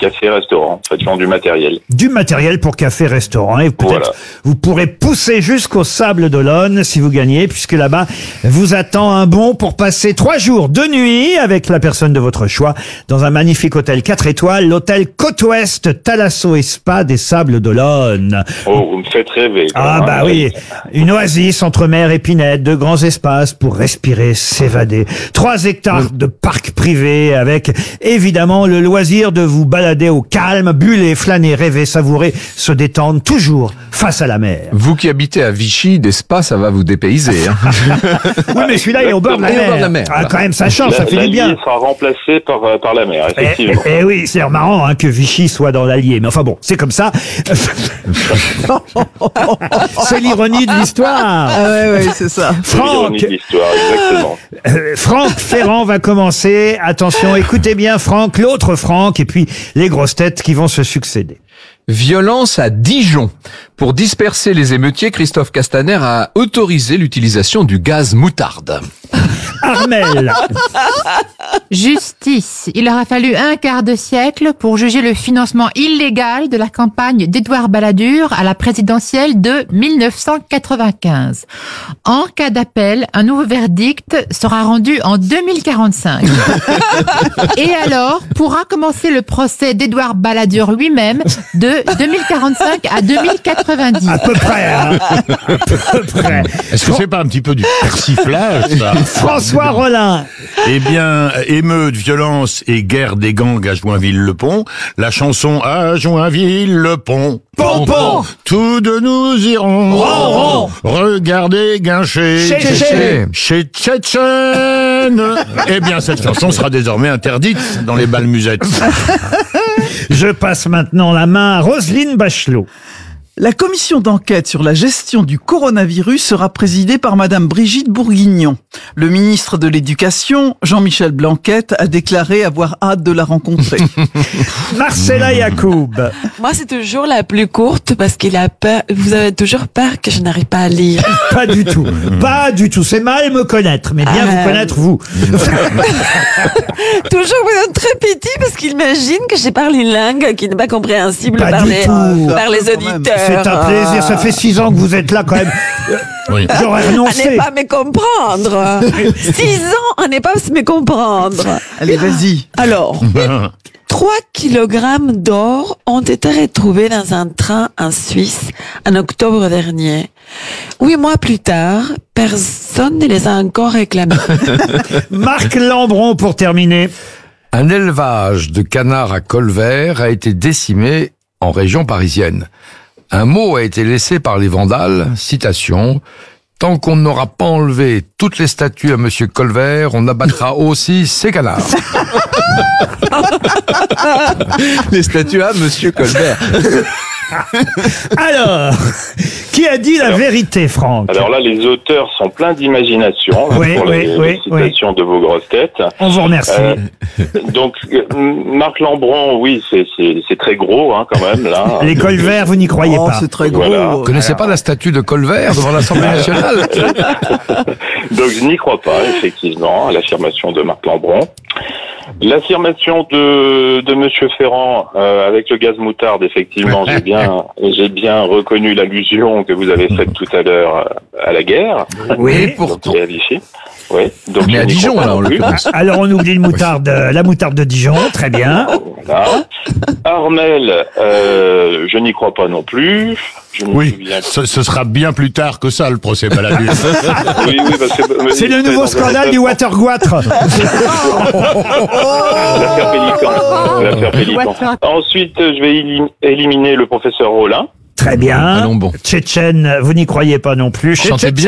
café-restaurant. En fait, ils vendent du matériel. Du matériel pour café-restaurant. Et peut-être vous pourrez pousser jusqu'au Sable d'Olonne si vous gagnez, puisque là-bas vous attend un bon pour passer 3 jours, 2 nuits avec la personne de votre choix dans un magnifique hôtel 4 étoiles, l'hôtel Côte-Ouest Thalasso et Spa des Sables d'Olonne. Oh, vous me faites rêver. Ah bah oui, une oasis entre mer et pinette, de grands espaces pour respirer, s'évader. 3 hectares de parc privé avec évidemment le loisir de vous balader au calme, buller, flâner, rêver, savourer, se détendre, toujours face à la mer. Vous qui habitez à Vichy, des spas, ça va vous dépayser. Hein. Oui, mais celui-là est au bord de la mer. Ah, quand même, ça change, ça fait du bien. L'Allier sera remplacé par la mer, effectivement. Et oui, c'est marrant que Vichy soit dans l'Allier. Mais enfin bon, c'est comme ça. C'est l'ironie de l'histoire. Ah ouais, c'est ça. L'ironie de l'histoire, exactement. Franck Ferrand va commencer. Attention, écoutez bien Franck, l'autre Franck, et puis les grosses têtes qui vont se succéder. Violence à Dijon. Pour disperser les émeutiers, Christophe Castaner a autorisé l'utilisation du gaz moutarde. Armel. Justice. Il aura fallu un quart de siècle pour juger le financement illégal de la campagne d'Édouard Balladur à la présidentielle de 1995. En cas d'appel, un nouveau verdict sera rendu en 2045. Et alors, pourra commencer le procès d'Édouard Balladur lui-même de 2045 à 2090. À peu près, hein. À peu près. Est-ce que c'est pas un petit peu du persiflage, ça? François Rollin. Eh bien, émeute, violence et guerre des gangs à Joinville-le-Pont. La chanson à Joinville-le-Pont. Pont, pont. Tous de nous irons. Ron, ron. Regardez Guinchet. Chez Tchétchène. Eh bien, cette chanson sera désormais interdite dans les bals musettes. Je passe maintenant la main à Roselyne Bachelot. La commission d'enquête sur la gestion du coronavirus sera présidée par Madame Brigitte Bourguignon. Le ministre de l'Éducation, Jean-Michel Blanquer, a déclaré avoir hâte de la rencontrer. Marcella Yacoub. Moi, c'est toujours la plus courte parce qu'il a peur. Vous avez toujours peur que je n'arrive pas à lire. Pas du tout. Pas du tout. C'est mal me connaître, mais bien vous connaître, vous. Toujours vous êtes très petit parce qu'il imagine que je parle une langue qui n'est pas compréhensible Pas par du tout. par les auditeurs. C'est un plaisir. Ça fait 6 ans que vous êtes là quand même. Oui. J'aurais À renoncé. ne pas me comprendre. 6 ans à ne pas me comprendre. Allez, vas-y. Alors, 3 kilogrammes d'or ont été retrouvés dans un train en Suisse en octobre dernier. 8 mois plus tard, personne ne les a encore réclamés. Marc Lambron pour terminer. Un élevage de canards à Colvert a été décimé en région parisienne. Un mot a été laissé par les vandales, citation, « Tant qu'on n'aura pas enlevé toutes les statues à Monsieur Colvert, on abattra aussi ces canards. » Les statues à Monsieur Colvert. Alors, qui a dit la vérité, Franck? Alors là, les auteurs sont pleins d'imagination Oui, pour oui, les citations de vos grosses têtes. On vous remercie. Donc, Marc Lambron, oui, c'est très gros, hein, quand même, là. Les Colverts, vous n'y croyez Oh, pas. c'est très gros. Voilà. Vous connaissez pas la statue de Colvert devant l'Assemblée nationale? Donc, je n'y crois pas, effectivement, à l'affirmation de Marc Lambron. L'affirmation de Monsieur Ferrand avec le gaz moutarde, effectivement, j'ai bien reconnu l'allusion que vous avez faite tout à l'heure à la guerre. Oui, pourtant. Et à Vichy. Oui. Donc Mais je à n'y Dijon, crois pas là, en non plus. l'occurrence. Alors on oublie la moutarde de Dijon, très bien. Voilà. Armel, je n'y crois pas non plus. Je me Oui, souviens. ce sera bien plus tard que ça, le procès Balladur. Oui, parce que C'est le nouveau scandale du Watergoître. L'affaire Pélican. L'affaire Pélican. Ensuite, je vais éliminer le professeur Rollin. Très bien. Allons bon. Tchétchène, vous n'y croyez pas non plus. Chantez bien,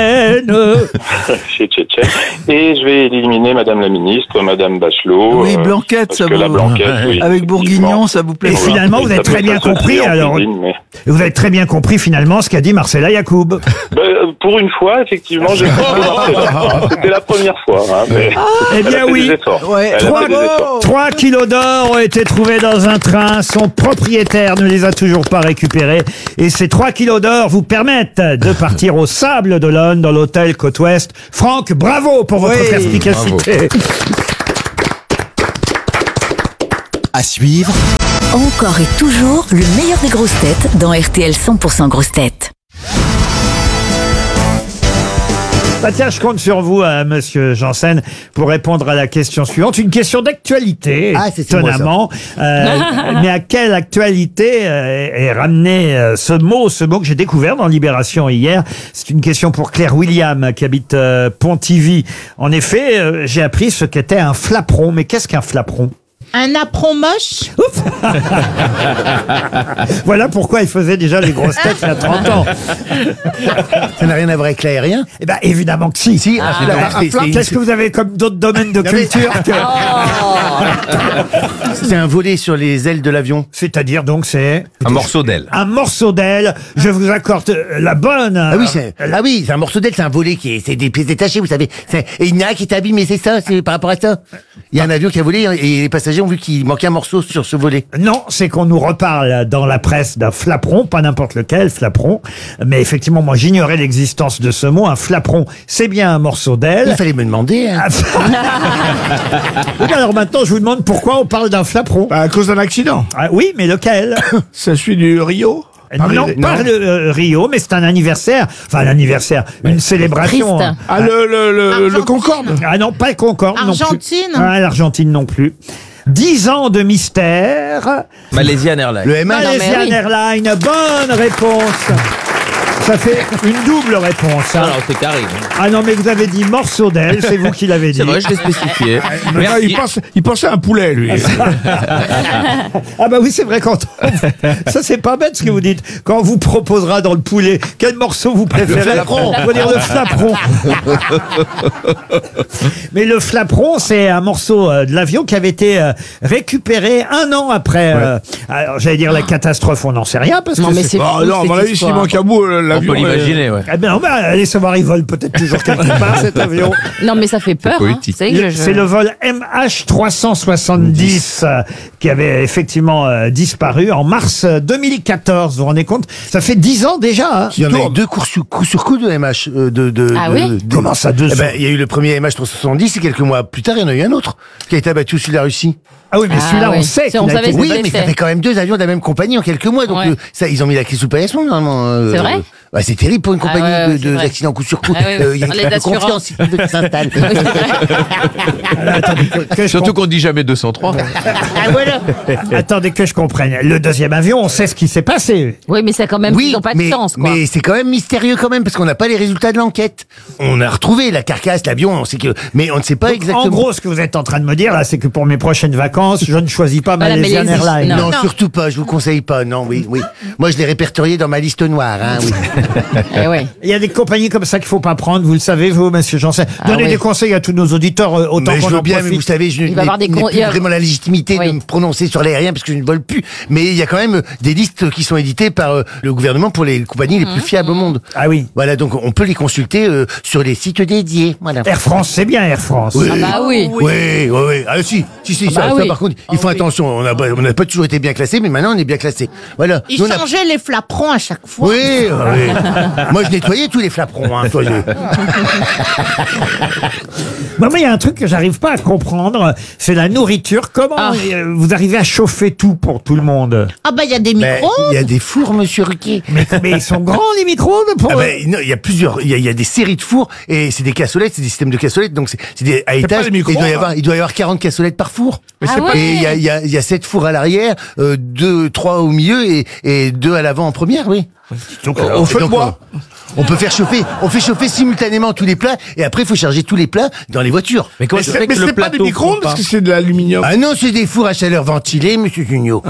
Chez Tchétchène. Et je vais éliminer Madame la ministre, Madame Bachelot. Oui, Blanquer, parce ça que vous... la Blanquette, oui, Avec Bourguignon, ça vous plaît Et pas? finalement, vous avez Ça très peut bien s'associer compris, en alors. cuisine, mais... Vous avez très bien compris finalement ce qu'a dit Marcella Yacoub. Pour une fois, effectivement, j'ai c'était la première fois. Hein, mais Eh bien elle a fait oui. des efforts. Ouais. Elle a fait des efforts. 3 kilos d'or ont été trouvés dans un train. Son propriétaire ne les a toujours pas récupérés. Et ces 3 kilos d'or vous permettent de partir au Sable d'Olonne dans l'hôtel Côte-Ouest. Franck, bravo pour votre Oui. perspicacité. À suivre. Encore et toujours le meilleur des grosses têtes dans RTL 100% grosses têtes. Bah tiens, je compte sur vous, monsieur Janssen, pour répondre à la question suivante. Une question d'actualité, étonnamment. Mais à quelle actualité est ramené ce mot que j'ai découvert dans Libération hier? C'est une question pour Claire William, qui habite Pontivy. En effet, j'ai appris ce qu'était un flaperon. Mais qu'est-ce qu'un flaperon? Un apron moche. Voilà pourquoi il faisait déjà les grosses têtes il y a 30 ans. Ça n'a rien à voir avec l'aérien? Eh ben, évidemment que si. Qu'est-ce que vous avez comme d'autres domaines de culture que... C'est un volet sur les ailes de l'avion. C'est-à-dire donc c'est... Un morceau d'aile. Un morceau d'aile. Je vous accorde la bonne. Ah oui, c'est un morceau d'aile, c'est un volet c'est des pièces détachées, vous savez. Et il y en a un qui est abîmé, c'est ça, c'est par rapport à ça. Il y a un avion qui a volé et les passagers ont vu qu'il manquait un morceau sur ce volet. Non, c'est qu'on nous reparle dans la presse d'un flaperon, pas n'importe lequel flaperon, mais effectivement, moi j'ignorais l'existence de ce mot. Un flaperon, c'est bien un morceau d'aile. Il fallait me demander. Hein. Alors maintenant, je vous demande pourquoi on parle d'un flaperon. À cause d'un accident. Ah, oui, mais lequel? C'est celui du Rio? Non, pas le Rio, mais c'est un anniversaire. Enfin, l'anniversaire, une célébration. Triste. Ah, le Concorde? Ah non, pas le Concorde non plus. Argentine. Ah, l'Argentine non plus. 10 ans de mystère. Malaysian Airlines. Le M1. Malaysian Airlines, bonne réponse. Ça fait une double réponse. Hein. Non, c'est carré. Ah non, mais vous avez dit morceau d'aile, c'est vous qui l'avez dit. C'est vrai, je l'ai spécifié. Il pensait à un poulet, lui. Ah bah oui, c'est vrai, ça c'est pas bête ce que vous dites. Quand on vous proposera dans le poulet, quel morceau vous préférez? On va dire le flaperon. Mais le flaperon, c'est un morceau de l'avion qui avait été récupéré 1 an après. Alors j'allais dire la catastrophe, on n'en sait rien parce Non, que mais c'est Ah non, à mon avis, s'il manque un bout, l'avion... On peut l'imaginer, ouais. Eh bien, on va aller savoir, il vole peut-être toujours quelque part cet avion. Non, mais ça fait peur. Hein. C'est le vol MH370 qui avait effectivement disparu en mars 2014. Vous vous rendez compte? Ça fait 10 ans déjà. Hein. Il y en a eu 2 coup sur coup de MH. Comment ça, 2 il y a eu le premier MH370 et quelques mois plus tard, il y en a eu un autre qui a été abattu au-dessus de la Russie. Ah oui, mais celui-là, on sait qu'il a été... Oui, mais ça fait quand même 2 avions de la même compagnie en quelques mois. Donc, ils ont mis la clé sous le paillasson, normalement. C'est vrai? C'est terrible pour une compagnie de accidents coup sur coup. Il y a une perte de confiance qui s'installe. Surtout qu'on dit jamais 203. Attendez que je comprenne. Le deuxième avion, on sait ce qui s'est passé. Oui, mais c'est quand même, ils n'ont pas de chance, quoi. Mais c'est quand même mystérieux quand même, parce qu'on n'a pas les résultats de l'enquête. On a retrouvé la carcasse, l'avion, mais on ne sait pas exactement. En gros, ce que vous êtes en train de me dire, là, c'est que pour mes prochaines vacances, je ne choisis pas Malaysian Airlines. Non, surtout pas, je vous conseille pas, non, oui. Moi, je l'ai répertorié dans ma liste noire, hein, oui. Il y a des compagnies comme ça qu'il faut pas prendre, vous le savez, vous, monsieur Janssen. Donnez des conseils à tous nos auditeurs, autant qu'on en profite. Mais vous savez, je n'ai plus vraiment la légitimité de me prononcer sur l'aérien parce que je ne vole plus. Mais il y a quand même des listes qui sont éditées par le gouvernement pour les compagnies les plus fiables au monde. Ah oui. Voilà, donc on peut les consulter sur les sites dédiés. Voilà. Air France, c'est bien Air France. Oui. Ah bah oui. Oui. Ah si, ça, par contre, ils font attention. On n'a pas toujours été bien classés, mais maintenant on est bien classés. Voilà. Ils changeaient les flaperons à chaque fois. Oui. Moi, je nettoyais tous les flaperons. Hein, moi, il y a un truc que j'arrive pas à comprendre, c'est la nourriture. Comment vous arrivez à chauffer tout pour tout le monde? Ah bah il y a des micro-ondes. Il y a des fours, monsieur Ruquier. Mais ils sont grands les micro-ondes pour non, il y a plusieurs. Il y a des séries de fours et c'est des cassolettes, c'est des systèmes de cassolettes. Donc c'est des à étage. Il doit y avoir 40 cassolettes par four. Et il y a 7 fours à l'arrière, 3 au milieu et 2 à l'avant en première, oui. Donc, on fait bois. On peut faire chauffer, on fait chauffer simultanément tous les plats et après il faut charger tous les plats dans les voitures. Mais c'est pas des micro-ondes parce que c'est de l'aluminium. Ah non, c'est des fours à chaleur ventilée, monsieur Junio.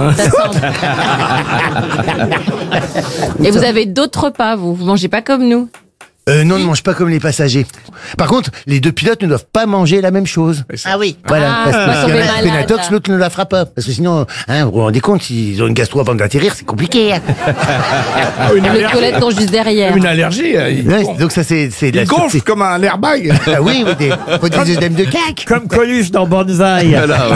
Et vous avez d'autres repas, vous mangez pas comme nous? Non, on ne mange pas comme les passagers. Par contre, les 2 pilotes ne doivent pas manger la même chose. Ah oui. Voilà. Parce que s'il y en a un qui fait l'intox, l'autre ne la fera pas. Parce que sinon, vous vous rendez compte, s'ils ont une gastro avant d'atterrir, c'est compliqué. Hein. Les squelettes sont juste derrière. Une allergie. Donc ça, c'est de la gonfle comme un airbag. Ah oui, des œdèmes de cac. Comme Coluche dans Banzai.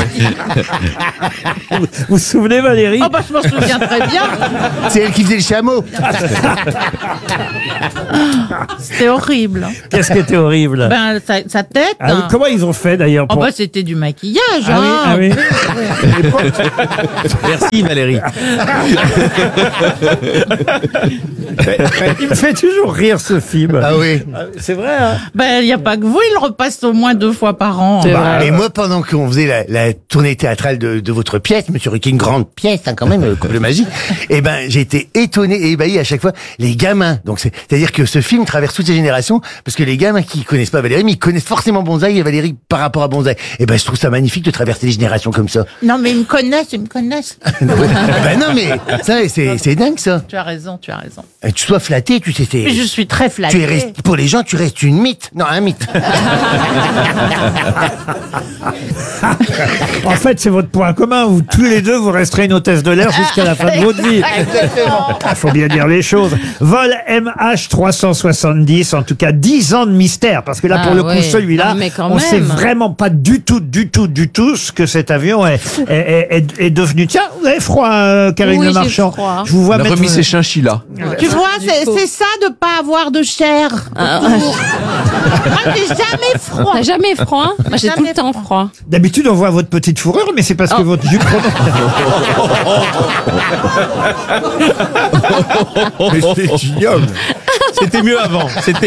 Vous vous souvenez, Valérie? Oh bah je m'en souviens très bien. C'est elle qui faisait le chameau. C'était horrible. Qu'est-ce qui était horrible? Ben, sa tête. Ah oui, comment ils ont fait d'ailleurs Oh, bah, c'était du maquillage. Ah oui, Merci Valérie. Il me fait toujours rire ce film. Ah oui. C'est vrai, hein? Ben, il n'y a pas que vous, il le repasse au moins 2 fois par an. Et moi, pendant qu'on faisait la tournée théâtrale de votre pièce, Monsieur Ruquier, une grande pièce, hein, quand même, couple magique, et ben, j'ai été étonné et ébahi à chaque fois. Les gamins, donc c'est-à-dire que ce film traverse toutes les générations, parce que les gamins qui connaissent pas Valérie, mais ils connaissent forcément Bonsaï et Valérie par rapport à Bonsaï. Et ben, je trouve ça magnifique de traverser les générations comme ça. Non, mais ils me connaissent. Ben non, mais ça, c'est dingue, ça. Tu as raison. Et tu sois flatté, tu sais, Mais je suis très flattée. pour les gens, tu restes une mythe. Non, un mythe. En fait, c'est votre point commun. Vous, tous les deux, vous resterez une hôtesse de l'air jusqu'à la fin de votre vie. Il faut bien dire les choses. Vol MH370, en tout cas 10 ans de mystère. Parce que là, pour le coup, celui-là, on sait vraiment pas du tout ce que cet avion est devenu. Tiens, vous avez froid, Karine Le Marchand. Je vous vois mettre... remis ses chinchillas. Tu vois, c'est ça de pas avoir de chair. Moi, j'ai jamais froid. T'as jamais froid? Moi, j'ai tout le temps froid. D'habitude, on voit votre petite fourrure, mais c'est parce que votre jupe... Mais c'est ignoble. C'était mieux avant.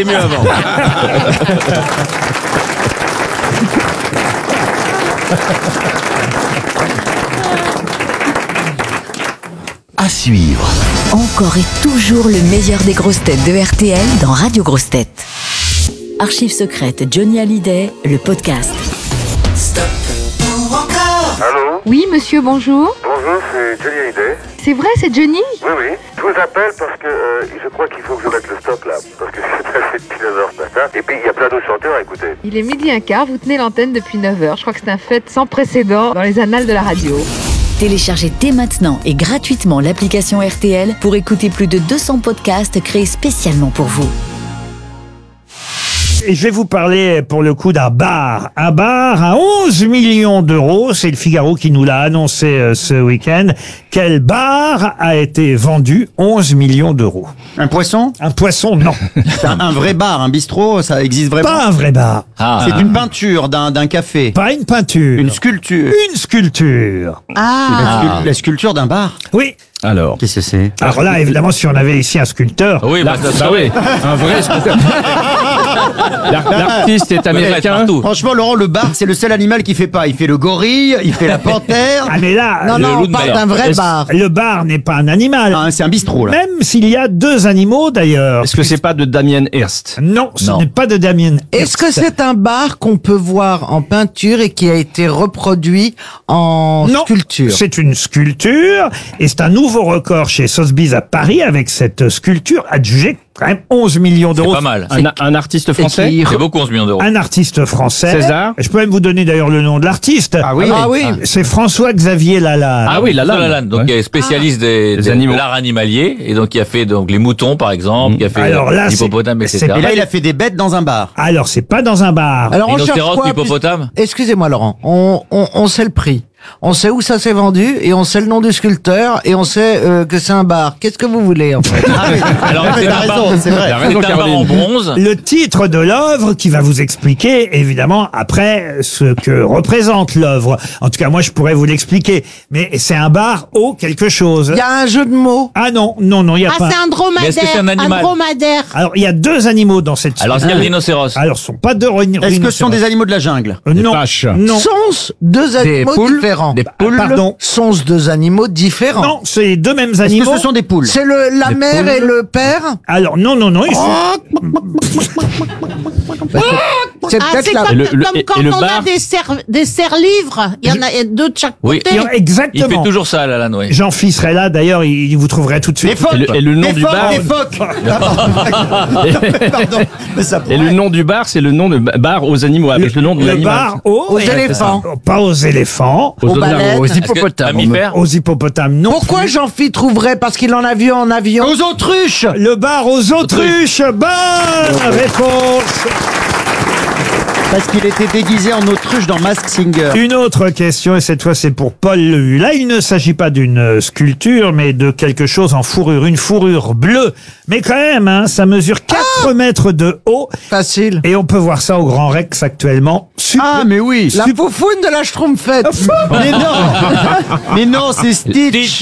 À suivre. Encore et toujours le meilleur des grosses têtes de RTL dans Radio Grosses Têtes. Archives secrètes Johnny Hallyday, le podcast. Stop ou encore. Allô? Oui, monsieur, bonjour. Bonjour, c'est Johnny Hallyday. C'est vrai, c'est Johnny? Oui, oui. Je vous appelle parce que je crois qu'il faut que je mette le stop là. Parce que c'est passé depuis 9h ce matin. Et puis il y a plein d'autres chanteurs à écouter. Il est 12h15, vous tenez l'antenne depuis 9h. Je crois que c'est un fait sans précédent dans les annales de la radio. Téléchargez dès maintenant et gratuitement l'application RTL pour écouter plus de 200 podcasts créés spécialement pour vous. Et je vais vous parler pour le coup d'un bar. Un bar à 11 millions d'euros. C'est le Figaro qui nous l'a annoncé ce week-end. Quel bar a été vendu 11 millions d'euros? Un poisson? Un poisson, non. Un vrai bar, un bistrot, ça existe vraiment? Pas un vrai bar. C'est une peinture d'un café? Pas une peinture. Une sculpture? Une sculpture. La sculpture d'un bar? Oui. Alors, qu'est-ce que c'est? Alors là, évidemment, si on avait ici un sculpteur. Oui, bah oui. Un vrai sculpteur. L'artiste est américain. Franchement, Laurent, le bar, c'est le seul animal qui fait pas. Il fait le gorille, il fait la panthère. Ah mais là, on parle d'un vrai bar. Le bar n'est pas un animal. Ah, c'est un bistrot, là. Même s'il y a 2 animaux, d'ailleurs. Est-ce que c'est pas de Damien Hirst? Non, ce n'est pas de Damien Hirst. Est-ce que c'est un bar qu'on peut voir en peinture et qui a été reproduit en sculpture? C'est une sculpture et c'est un nouveau record chez Sotheby's à Paris avec cette sculpture adjugée quand même 11 millions d'euros. C'est pas mal. Un artiste français? C'est beaucoup 11 millions d'euros. Un artiste français. César? Je peux même vous donner d'ailleurs le nom de l'artiste. Ah oui. C'est François-Xavier Lalanne. Ah oui, Lalanne. Donc, il est spécialiste des animaux. De l'art animalier. Et donc, il a fait donc les moutons, par exemple. Il a fait l'hippopotame, etc. Et là, il a fait des bêtes dans un bar. Alors, c'est pas dans un bar. Alors, on cherche Rhinocéros, quoi, hippopotame? Excusez-moi, Laurent. On sait le prix. On sait où ça s'est vendu et on sait le nom du sculpteur et on sait que c'est un bar. Qu'est-ce que vous voulez en fait? Alors c'est un bar, c'est vrai. C'est un bar en bronze. Le titre de l'œuvre qui va vous expliquer évidemment après ce que représente l'œuvre. En tout cas, moi je pourrais vous l'expliquer. Mais c'est un bar au quelque chose. Il y a un jeu de mots. Ah non, il y a pas. Ah, c'est un dromadaire. Mais est-ce que c'est un animal? Un dromadaire. Alors il y a 2 animaux dans cette. Alors est-ce qu'il y a le rhinocéros? Alors ce sont pas 2 rhinocéros. Est-ce que ce sont des animaux de la jungle? Non. Non. Sont-ce 2 animaux différents? Des poules? Pardon. Sont-ce 2 animaux différents? Non, c'est les 2 mêmes animaux. Est-ce que ce sont des poules? C'est la mère et le père? Alors non. C'est peut-être la... Comme quand on a des serre-livres, il y en a 2 de chaque côté. Exactement. Il fait toujours ça, Lalanne, oui. Jean-Philippe serait là, d'ailleurs, il vous trouverait tout de suite. Les phoques. Et le nom du bar. Les phoques. Pardon. Et le nom du bar, c'est le nom de bar aux animaux, avec le nom de l'animal. Le bar aux éléphants. Pas aux éléphants. Aux hippopotames. Aux hippopotames, non. Pourquoi Jean-Philippe trouverait? Parce qu'il en a vu en avion. Aux autruches. Le bar aux autruches. Bonne réponse. Parce qu'il était déguisé en autruche dans Masked Singer. Une autre question, et cette fois c'est pour Paul Lehu. Là, il ne s'agit pas d'une sculpture, mais de quelque chose en fourrure. Une fourrure bleue. Mais quand même, ça mesure 4 4 mètres de haut. Facile. Et on peut voir ça au Grand Rex actuellement. Ah, mais oui. La foufoune de la Schtroumpfette. Mais non. Mais non, c'est Stitch.